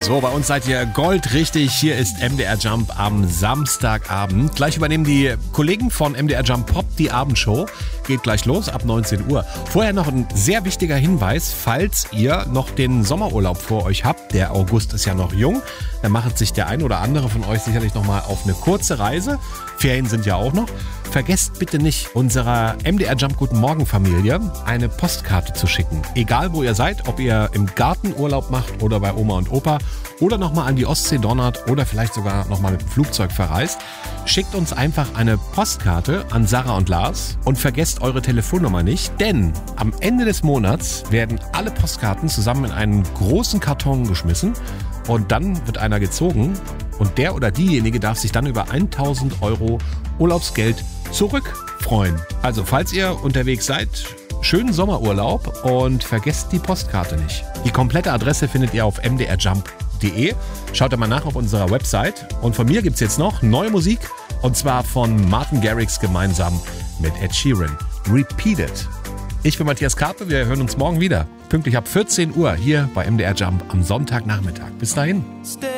So, bei uns seid ihr goldrichtig. Hier ist MDR Jump am Samstagabend. Gleich übernehmen die Kollegen von MDR Jump Pop die Abendshow. Geht gleich los ab 19 Uhr. Vorher noch ein sehr wichtiger Hinweis, falls ihr noch den Sommerurlaub vor euch habt. Der August ist ja noch jung. Dann macht sich der ein oder andere von euch sicherlich noch mal auf eine kurze Reise. Ferien sind ja auch noch. Vergesst bitte nicht, unserer MDR Jump Guten Morgen Familie eine Postkarte zu schicken. Egal wo ihr seid, ob ihr im Garten Urlaub macht oder bei Oma und Opa oder nochmal an die Ostsee donnert oder vielleicht sogar nochmal mit dem Flugzeug verreist. Schickt uns einfach eine Postkarte an Sarah und Lars und vergesst eure Telefonnummer nicht, denn am Ende des Monats werden alle Postkarten zusammen in einen großen Karton geschmissen und dann wird einer gezogen und der oder diejenige darf sich dann über 1.000 € Urlaubsgeld zurückfreuen. Also falls ihr unterwegs seid, schönen Sommerurlaub und vergesst die Postkarte nicht. Die komplette Adresse findet ihr auf mdrjump.de. Schaut da mal nach auf unserer Website. Und von mir gibt's jetzt noch neue Musik und zwar von Martin Garrix gemeinsam mit Ed Sheeran. Repeat It. Ich bin Matthias Karpe, wir hören uns morgen wieder. Pünktlich ab 14 Uhr hier bei MDR Jump am Sonntagnachmittag. Bis dahin.